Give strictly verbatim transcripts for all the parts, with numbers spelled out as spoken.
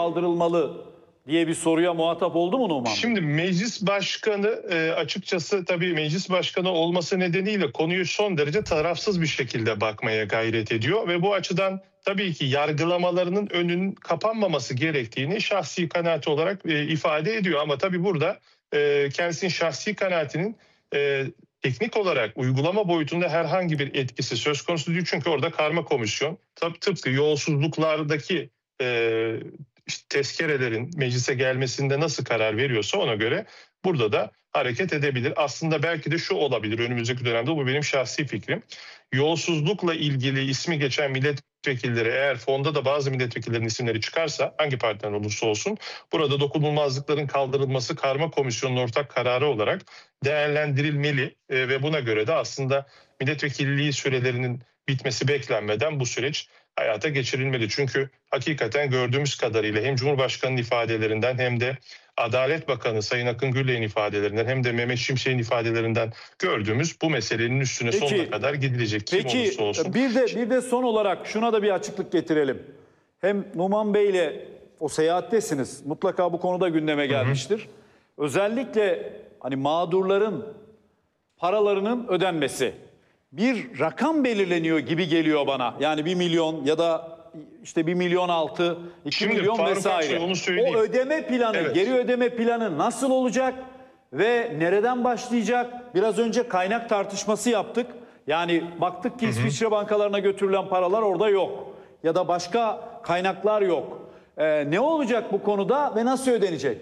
kaldırılmalı diye bir soruya muhatap oldu mu Numan? Şimdi meclis başkanı e, açıkçası tabii meclis başkanı olması nedeniyle konuyu son derece tarafsız bir şekilde bakmaya gayret ediyor ve bu açıdan tabii ki yargılamalarının önünün kapanmaması gerektiğini şahsi kanaati olarak e, ifade ediyor. Ama tabii burada e, kendisinin şahsi kanaatinin e, teknik olarak uygulama boyutunda herhangi bir etkisi söz konusu değil. Çünkü orada karma komisyon tıp, tıpkı yolsuzluklardaki e, işte tezkerelerin meclise gelmesinde nasıl karar veriyorsa ona göre burada da hareket edebilir. Aslında belki de şu olabilir önümüzdeki dönemde, bu benim şahsi fikrim. Yolsuzlukla ilgili ismi geçen milletvekilleri, eğer fonda da bazı milletvekillerinin isimleri çıkarsa hangi partiden olursa olsun, burada dokunulmazlıkların kaldırılması karma komisyonun ortak kararı olarak değerlendirilmeli e, ve buna göre de aslında milletvekilliği sürelerinin bitmesi beklenmeden bu süreç hayata geçirilmeli. Çünkü hakikaten gördüğümüz kadarıyla hem Cumhurbaşkanı'nın ifadelerinden hem de Adalet Bakanı Sayın Akın Gürley'in ifadelerinden hem de Mehmet Şimşek'in ifadelerinden gördüğümüz bu meselenin üstüne peki, sonuna kadar gidilecek kim peki, olursa olsun. Bir de, bir de son olarak şuna da bir açıklık getirelim. Hem Numan Bey'le o seyahattesiniz. Mutlaka bu konuda gündeme gelmiştir. Hı hı. Özellikle hani mağdurların paralarının ödenmesi. Bir rakam belirleniyor gibi geliyor bana. Yani bir milyon ya da işte bir milyon altı, iki Şimdi milyon vesaire. O ödeme planı, evet. geri ödeme planı nasıl olacak ve nereden başlayacak? Biraz önce kaynak tartışması yaptık. Yani baktık ki İsviçre bankalarına götürülen paralar orada yok. Ya da başka kaynaklar yok. Ee, ne olacak bu konuda ve nasıl ödenecek?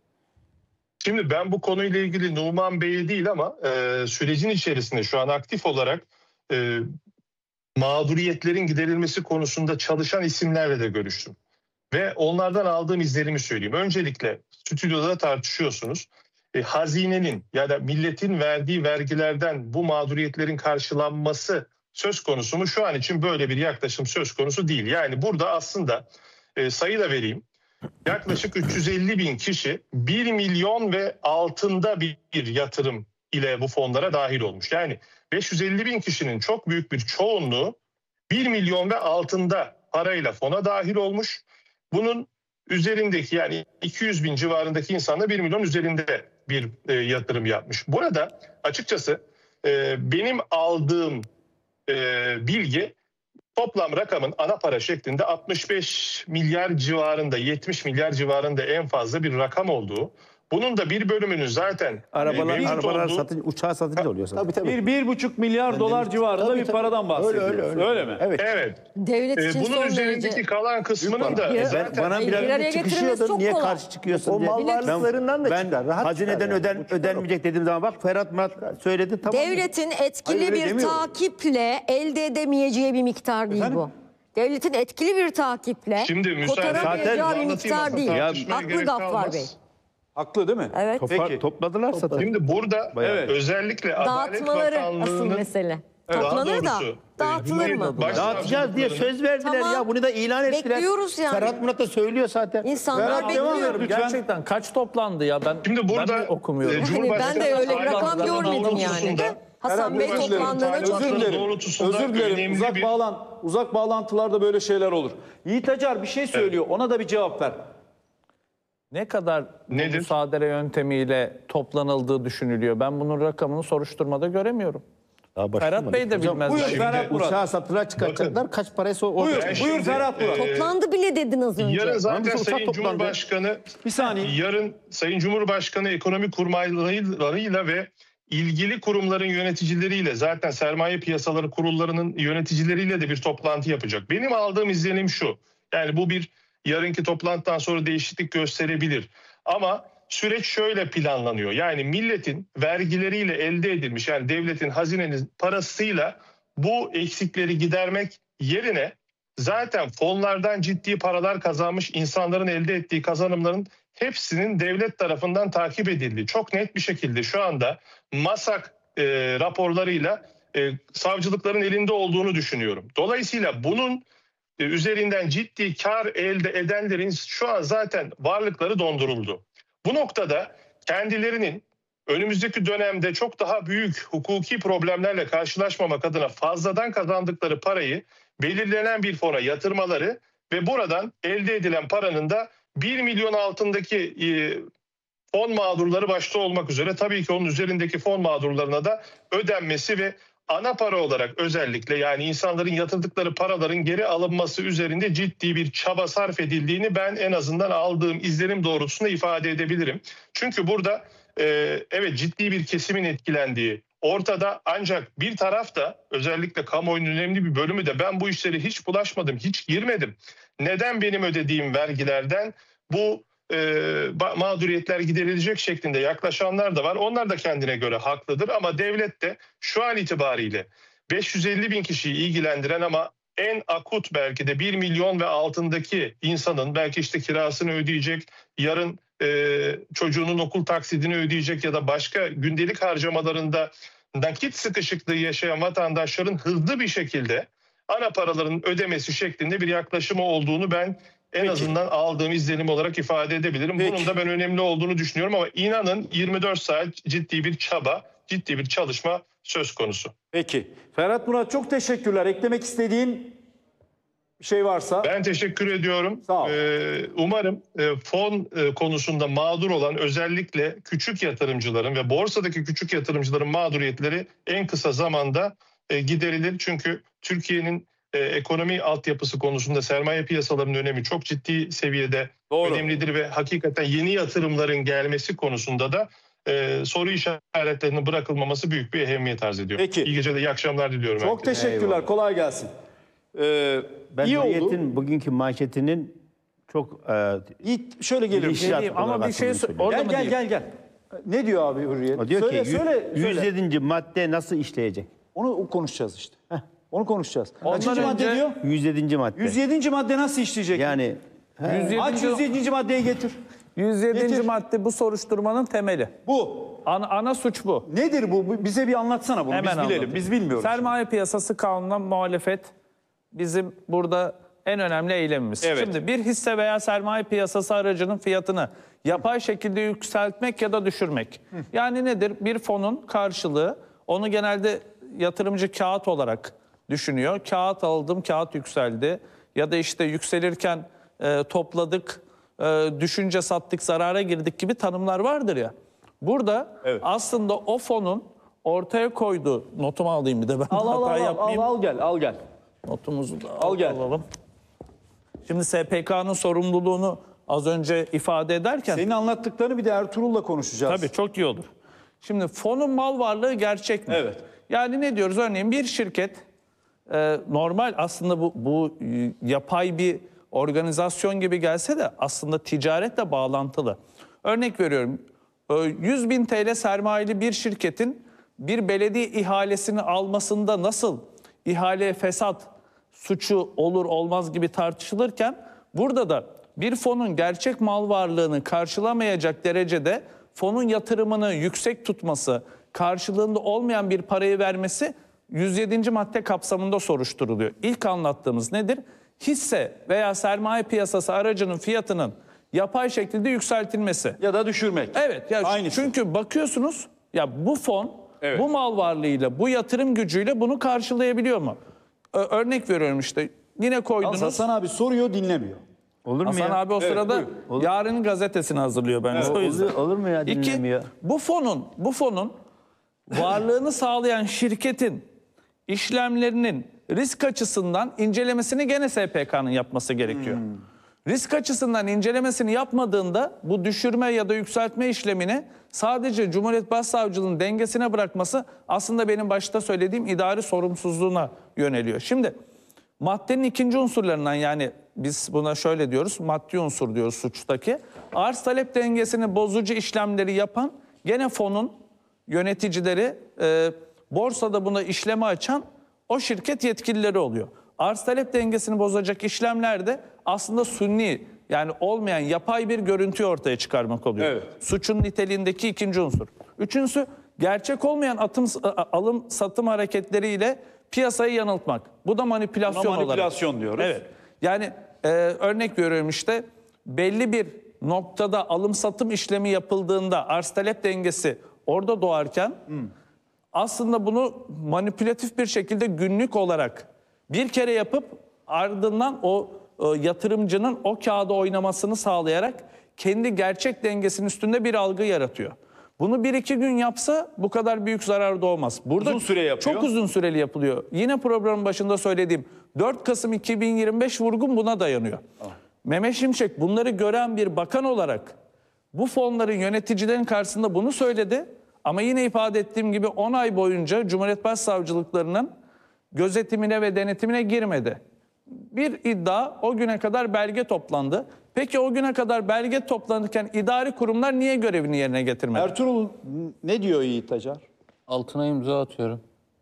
Şimdi ben bu konuyla ilgili Numan Bey'e değil ama e, sürecin içerisinde şu an aktif olarak e, mağduriyetlerin giderilmesi konusunda çalışan isimlerle de görüştüm. Ve onlardan aldığım izlerimi söyleyeyim. Öncelikle stüdyoda da tartışıyorsunuz. E, hazinenin ya da milletin verdiği vergilerden bu mağduriyetlerin karşılanması söz konusu mu? Şu an için böyle bir yaklaşım söz konusu değil. Yani burada aslında e, sayı da vereyim. Yaklaşık üç yüz elli bin kişi bir milyon ve altında bir yatırım ile bu fonlara dahil olmuş. Yani beş yüz elli bin kişinin çok büyük bir çoğunluğu bir milyon ve altında parayla fona dahil olmuş. Bunun üzerindeki yani iki yüz bin civarındaki insan da bir milyon üzerinde bir e, yatırım yapmış. Burada açıkçası e, benim aldığım e, bilgi toplam rakamın ana para şeklinde altmış beş milyar civarında, yetmiş milyar civarında en fazla bir rakam olduğu. Bunun da bir bölümünün zaten arabalar, e, arabalar olduğu, satın, uçağı satınca oluyor zaten. Tabii, tabii. Bir, bir buçuk milyar yani dolar civarında tabii, bir tabii. paradan bahsediyoruz. Öyle, öyle, öyle. öyle mi? Evet. evet. Devlet için ee, bunun üzerindeki derece... kalan kısmının da ya, zaten... Bana bir çıkışıyordun, niye kolay. karşı çıkıyorsun o diye. mal varlıklarından da ben, çıkar. Ben hazineden yani. öden, ödenmeyecek dediğim zaman bak Ferhat Murat söyledi. Tamam. Devletin etkili Hayır, bir demiyorum. takiple elde edemeyeceği bir miktar değil Efendim? bu. Devletin etkili bir takiple kotaramayacağı bir miktar değil. Ya, haklı Gaffar Bey. Haklı değil mi? Evet. Peki. Topladılar zaten. Şimdi burada evet. özellikle Adalet Bakanlığı'nın... asıl mesele. Evet. Toplanır da dağıtılır mı? Dağıtacağız diye söz verdiler tamam. ya. Bunu da ilan ettiler. Bekliyoruz yani. Ferhat Murat da söylüyor zaten. İnsanlar bekliyor. Gerçekten kaç toplandı ya? Ben Şimdi burada ben okumuyorum. Hani ben de öyle bir rakam görmedim yani. Hasan Bey toplandığında çok özür dilerim. Özür dilerim. Uzak bir... bağlan uzak bağlantılarda böyle şeyler olur. Yiğit Acar bir şey söylüyor. Evet. Ona da bir cevap ver. Ne kadar Nedir? müsaade yöntemiyle toplanıldığı düşünülüyor? Ben bunun rakamını soruşturmada göremiyorum. Ferhat Bey de bilmez. Buyur Ferhat Murat. Uçağı satıra çıkartacaklar. Bakın. Kaç paraysa o. Buyur, buyur şimdi, Ferhat Murat. E, Toplandı bile dedin az önce. Yarın zaten Sayın Cumhurbaşkanı bir saniye. Yarın Sayın Cumhurbaşkanı ekonomi kurmaylarıyla ve ilgili kurumların yöneticileriyle, zaten sermaye piyasaları kurullarının yöneticileriyle de bir toplantı yapacak. Benim aldığım izlenim şu. Yani bu bir yarınki toplantıdan sonra değişiklik gösterebilir. Ama süreç şöyle planlanıyor. Yani milletin vergileriyle elde edilmiş, yani devletin hazinenin parasıyla bu eksikleri gidermek yerine zaten fonlardan ciddi paralar kazanmış insanların elde ettiği kazanımların hepsinin devlet tarafından takip edildiği çok net bir şekilde şu anda MASAK e, raporlarıyla e, savcılıkların elinde olduğunu düşünüyorum. Dolayısıyla bunun e, üzerinden ciddi kar elde edenlerin şu an zaten varlıkları donduruldu. Bu noktada kendilerinin önümüzdeki dönemde çok daha büyük hukuki problemlerle karşılaşmamak adına fazladan kazandıkları parayı belirlenen bir fona yatırmaları ve buradan elde edilen paranın da bir milyon altındaki e, fon mağdurları başta olmak üzere tabii ki onun üzerindeki fon mağdurlarına da ödenmesi ve ana para olarak özellikle yani insanların yatırdıkları paraların geri alınması üzerinde ciddi bir çaba sarf edildiğini ben en azından aldığım izlenim doğrultusunda ifade edebilirim. Çünkü burada e, evet ciddi bir kesimin etkilendiği ortada, ancak bir taraf da özellikle kamuoyunun önemli bir bölümü de ben bu işlere hiç bulaşmadım, hiç girmedim. Neden benim ödediğim vergilerden bu e, mağduriyetler giderilecek şeklinde yaklaşanlar da var. Onlar da kendine göre haklıdır ama devlet de şu an itibariyle beş yüz elli bin kişiyi ilgilendiren ama en akut belki de bir milyon ve altındaki insanın belki işte kirasını ödeyecek, yarın e, çocuğunun okul taksidini ödeyecek ya da başka gündelik harcamalarında nakit sıkışıklığı yaşayan vatandaşların hızlı bir şekilde ana paraların ödemesi şeklinde bir yaklaşımı olduğunu ben en Peki. azından aldığım izlenim olarak ifade edebilirim. Peki. Bunun da ben önemli olduğunu düşünüyorum ama inanın yirmi dört saat ciddi bir çaba, ciddi bir çalışma söz konusu. Peki. Ferhat Murat çok teşekkürler. Eklemek istediğin bir şey varsa. Ben teşekkür ediyorum. Sağ ol. Ee, umarım e, fon e, konusunda mağdur olan özellikle küçük yatırımcıların ve borsadaki küçük yatırımcıların mağduriyetleri en kısa zamanda e, giderilir. Çünkü Türkiye'nin e, ekonomi altyapısı konusunda sermaye piyasalarının önemi çok ciddi seviyede Doğru. önemlidir ve hakikaten yeni yatırımların gelmesi konusunda da e, soru işaretlerinin bırakılmaması büyük bir ehemmiyet arz ediyor. Peki. İyi geceler, iyi akşamlar diliyorum. Çok herkese. Teşekkürler. Eyvallah. Kolay gelsin. Ee, ben Hürriyet'in bugünkü manşetinin çok e, iyi, şöyle gelirim. Ama bir şey orada gel, gel gel gel. Ne diyor abi Hürriyet? O diyor söyle, ki söyle, yüz yedinci madde nasıl işleyecek? Onu konuşacağız işte. Heh, onu konuşacağız. Kaçıncı madde diyor? yüz yedinci madde. yüz yedinci madde nasıl işleyecek? Yani yüz yedinci aç yüz yedinci maddeyi getir. yüz yedinci getir. Madde bu soruşturmanın temeli. Bu. Ana, ana suç bu. Nedir bu? Bize bir anlatsana bunu. Hemen Biz bilelim. anlatayım. Biz bilmiyoruz. Sermaye piyasası kanununa muhalefet bizim burada en önemli eylemimiz. Evet. Şimdi bir hisse veya sermaye piyasası aracının fiyatını yapay şekilde yükseltmek ya da düşürmek. Hı. Yani nedir? Bir fonun karşılığı, onu genelde yatırımcı kağıt olarak düşünüyor. Kağıt aldım, kağıt yükseldi. Ya da işte yükselirken e, topladık, e, düşünce sattık, zarara girdik gibi tanımlar vardır ya. Burada evet. aslında o fonun ortaya koyduğu, notumu alayım bir de ben al, hata al, al, yapmayayım. Al, al gel, al gel. Notumuzu da al, gel. alalım. Şimdi S P K'nın sorumluluğunu az önce ifade ederken... Senin anlattıklarını bir de Ertuğrul'la konuşacağız. Tabii çok iyi olur. Şimdi fonun mal varlığı gerçek mi? Evet. Yani ne diyoruz? Örneğin bir şirket e, normal aslında bu, bu e, yapay bir organizasyon gibi gelse de aslında ticaretle bağlantılı. Örnek veriyorum. E, yüz bin T L sermayeli bir şirketin bir belediye ihalesini almasında nasıl ihale fesat suçu olur olmaz gibi tartışılırken burada da bir fonun gerçek mal varlığını karşılamayacak derecede fonun yatırımını yüksek tutması, karşılığında olmayan bir parayı vermesi yüz yedinci madde kapsamında soruşturuluyor. İlk anlattığımız nedir? Hisse veya sermaye piyasası aracının fiyatının yapay şekilde yükseltilmesi. Ya da düşürmek. Evet. Ya Aynısı. Çünkü bakıyorsunuz ya bu fon evet. bu mal varlığıyla, bu yatırım gücüyle bunu karşılayabiliyor mu? Örnek veriyorum işte. Yine koydunuz. Hasan abi soruyor, dinlemiyor. Olur mu Hasan ya? abi o evet, sırada olur. yarının gazetesini hazırlıyor bence. Evet, o yüzden. Olur, olur mu ya, dinlemiyor? İki, bu fonun, bu fonun varlığını sağlayan şirketin işlemlerinin risk açısından incelemesini gene S P K'nın yapması gerekiyor. Hmm. Risk açısından incelemesini yapmadığında bu düşürme ya da yükseltme işlemini sadece Cumhuriyet Başsavcılığı'nın dengesine bırakması aslında benim başta söylediğim idari sorumsuzluğuna yöneliyor. Şimdi maddenin ikinci unsurlarından, yani biz buna şöyle diyoruz, maddi unsur diyoruz suçtaki. Arz talep dengesini bozucu işlemleri yapan gene fonun yöneticileri, e, borsada buna işlemi açan o şirket yetkilileri oluyor. Arz talep dengesini bozacak işlemlerde aslında sünni, yani olmayan yapay bir görüntüyü ortaya çıkarmak oluyor. Evet. Suçun niteliğindeki ikinci unsur. Üçüncüsü gerçek olmayan atım, alım satım hareketleriyle piyasayı yanıltmak. Bu da manipülasyon olarak. Manipülasyon diyoruz. Evet. Yani e, örnek veriyorum işte belli bir noktada alım satım işlemi yapıldığında arz talep dengesi orada doğarken hmm. aslında bunu manipülatif bir şekilde günlük olarak bir kere yapıp ardından o e, yatırımcının o kağıda oynamasını sağlayarak kendi gerçek dengesinin üstünde bir algı yaratıyor. Bunu bir iki gün yapsa bu kadar büyük zarar doğmaz. Burada Uzun süre yapıyor. çok uzun süreli yapılıyor. Yine programın başında söylediğim dört Kasım iki bin yirmi beş vurgun buna dayanıyor. Ah. Mehmet Şimşek bunları gören bir bakan olarak bu fonların yöneticilerin karşısında bunu söyledi. Ama yine ifade ettiğim gibi on ay boyunca Cumhuriyet Başsavcılıklarının gözetimine ve denetimine girmedi. Bir iddia, o güne kadar belge toplandı. Peki o güne kadar belge toplanırken idari kurumlar niye görevini yerine getirmedi? Ertuğrul ne diyor Yiğit Acar? Altına imza atıyorum.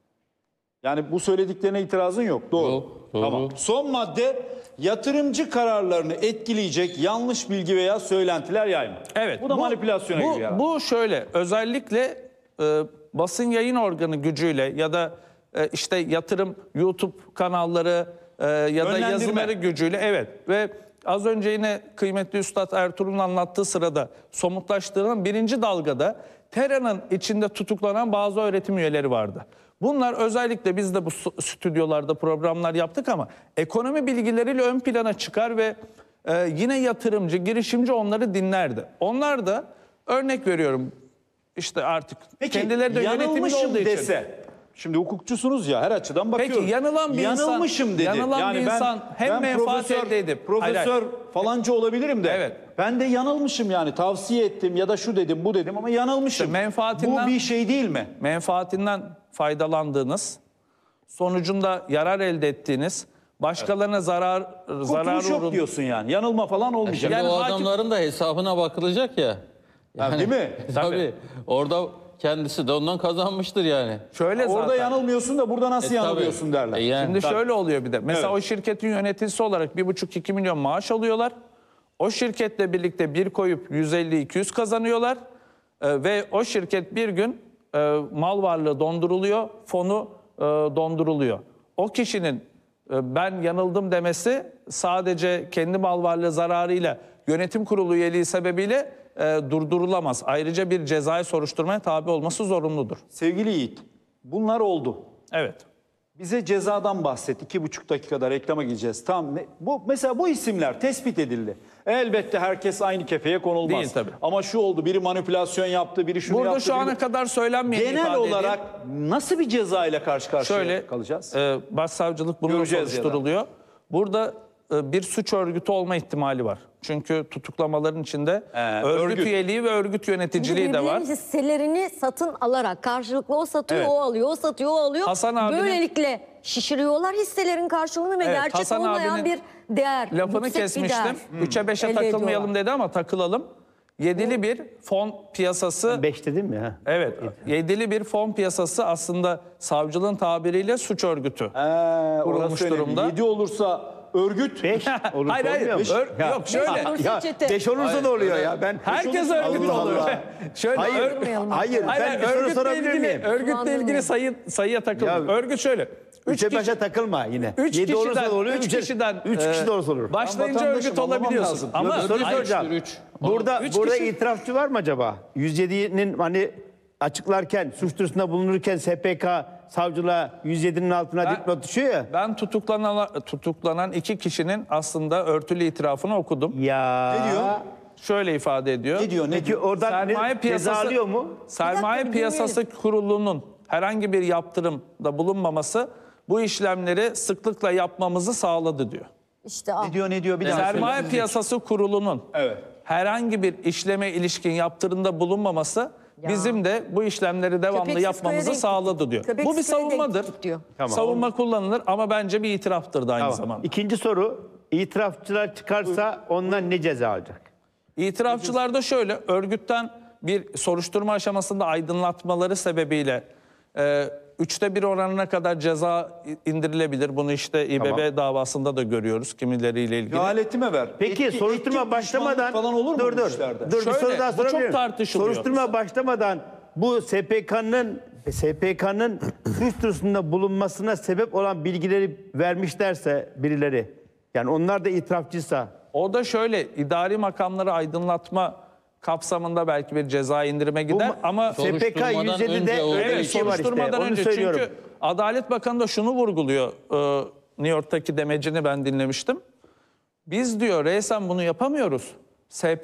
Yani bu söylediklerine itirazın yok. Doğru. Yok, doğru. Tamam. Son madde, yatırımcı kararlarını etkileyecek yanlış bilgi veya söylentiler yayma. Evet. Bu da manipülasyona bu, giriyor. Bu şöyle, özellikle e, basın yayın organı gücüyle ya da e, işte yatırım YouTube kanalları e, ya da Yönlendirme. yazıları gücüyle, evet, ve az önce yine kıymetli Üstad Ertuğrul'un anlattığı sırada somutlaştırılan birinci dalgada Tera'nın içinde tutuklanan bazı öğretim üyeleri vardı. Bunlar özellikle biz de bu stüdyolarda programlar yaptık ama ekonomi bilgileriyle ön plana çıkar ve e, yine yatırımcı, girişimci onları dinlerdi. Onlar da örnek veriyorum işte artık Peki kendileri de yönetimde yanılmışım olduğu için. dese, şimdi hukukçusunuz ya, her açıdan bakıyoruz. Peki yanılan bir insan- yanılmışım dedi. yanılan bir ben- insan hem ben menfaat profesör- elde edip- profesör Hayır, hayır. falanca olabilirim de. Evet. Ben de yanılmışım, yani tavsiye ettim ya da şu dedim bu dedim ama yanılmışım. İşte menfaatinden- Bu bir şey değil mi? Menfaatinden faydalandığınız, sonucunda yarar elde ettiğiniz, başkalarına zarar zarar Kurtuluş yok uğrun- diyorsun yani. Yanılma falan olmayacak. Şimdi Yani o hakim- adamların da hesabına bakılacak ya. Ha, değil mi? Tabii. Orada kendisi de ondan kazanmıştır yani. Şöyle Orada zaten. yanılmıyorsun da burada nasıl E, tabii. yanılıyorsun derler. E, yani. Şimdi Tabii. şöyle oluyor bir de. Mesela Evet. o şirketin yöneticisi olarak bir buçuk iki milyon maaş alıyorlar. O şirketle birlikte bir koyup yüz elli iki yüz kazanıyorlar. Ee, ve o şirket bir gün e, mal varlığı donduruluyor, fonu e, donduruluyor. O kişinin e, ben yanıldım demesi sadece kendi mal varlığı zararıyla yönetim kurulu üyeliği sebebiyle e, durdurulamaz. Ayrıca bir cezai soruşturmaya tabi olması zorunludur. Sevgili Yiğit, bunlar oldu. Evet. Bize cezadan bahset. İki buçuk dakikada reklama gideceğiz. Tamam. Ne, bu mesela bu isimler tespit edildi. Elbette herkes aynı kefeye konulmaz. Değil tabii. Ama şu oldu. Biri manipülasyon yaptı, biri şunu Burada yaptı. şu biri- ana kadar söylenmeyen genel ifade edeyim. olarak nasıl bir ceza ile karşı karşıya Şöyle kalacağız? e, başsavcılık bununla Göreceğiz ya da. soruşturuluyor. Burada e, bir suç örgütü olma ihtimali var. Çünkü tutuklamaların içinde Ee, örgüt, örgüt. üyeliği ve örgüt yöneticiliği de var. Birbirinin hisselerini satın alarak karşılıklı o satıyor, Evet. o alıyor, o satıyor, o alıyor. Hasan abinin- Böylelikle şişiriyorlar hisselerin karşılığını ve Evet, gerçek Hasan olmayan abinin bir değer. Lafını yüksek bir kesmiştim. değer Üçe beşe elde takılmayalım ediyorlar. dedi ama takılalım. Yedili bir fon piyasası. Beş dedim ya. Evet. Yedili bir fon piyasası aslında savcılığın tabiriyle suç örgütü. Ee, orası kurulmuş önemli. durumda. Yedi olursa örgüt. Beş olursa Hayır hayır. olmuyor mu? Ör- Ya. yok şöyle. Olursa Ya çete. beş olursa da oluyor ya. Ben Herkes örgüt Allah oluyor. Allah. Şöyle Hayır, ör- Durmayalım. hayır. Hayır, Ben hayır, bir soru örgütle sorabilir ilgili, miyim? örgütle ilgili Anladım. sayı, sayıya takılma. Ya- Örgüt şöyle. Üç Üçe kişi, beşe takılma yine. üç Yedi olursa kişiden, da oluyor. üç üçe- kişiden, Üç e, kişi de olursa olur. Başlayınca Ben örgüt vatandaşım, anlamam olabiliyorsun. lazım. Ama Yok, soru hayır, soracağım. üç. Burada, Üç burada kişi- itirafçı var mı acaba? yüz yedi'nin hani açıklarken, suç duyurusunda bulunurken S P K savcılığa yüz yedi'nin altına Ben- dipnot düşüyor ya. ben tutuklanan, tutuklanan iki kişinin aslında örtülü itirafını okudum. Ya. Ne diyor? Şöyle ifade ediyor. Ne diyor? Ne Peki diyor? oradan Sermaye ne, piyasası ceza alıyor mu? Sermaye Bir dakika, bir Piyasası Kurulu'nun herhangi bir yaptırımda bulunmaması bu işlemleri sıklıkla yapmamızı sağladı diyor. İşte al. Ne diyor? Ne diyor? Bir daha Sermaye söyle. Piyasası Kurulu'nun Evet. herhangi bir işleme ilişkin yaptırımda bulunmaması Ya. bizim de bu işlemleri devamlı Köpeksiz yapmamızı köye denk sağladı diyor. Köpeksiz Bu bir köye denk savunmadır. gittik diyor. Tamam. Savunma kullanılır ama bence bir itiraftır da aynı Tamam. zamanda. İkinci soru. İtirafçılar çıkarsa ondan ne ceza alacak? İtirafçılar da şöyle, örgütten bir soruşturma aşamasında aydınlatmaları sebebiyle e, üçte bir oranına kadar ceza indirilebilir. Bunu işte İBB Tamam. davasında da görüyoruz kimileriyle ilgili. Cehaletime ver. Peki Etki- soruşturma etki başlamadan düşmanlık falan olur mu dur bu dur. işlerde? Dur bir Şöyle, soru daha bu çok sorabilirim. tartışılıyor. Soruşturma başlamadan bu S P K'nın S P K'nın suç duyurusunda bulunmasına sebep olan bilgileri vermişlerse birileri, yani onlar da itirafçıysa, O da şöyle, idari makamları aydınlatma kapsamında belki bir ceza indirime gider ma- ama S P K Soruşturmadan yüz yedi'de önce olduğu öyle bir evet, şey var işte. soruşturmadan Onu önce söylüyorum. çünkü Adalet Bakanı da şunu vurguluyor. e, New York'taki demecini ben dinlemiştim. Biz diyor reysen bunu yapamıyoruz. S P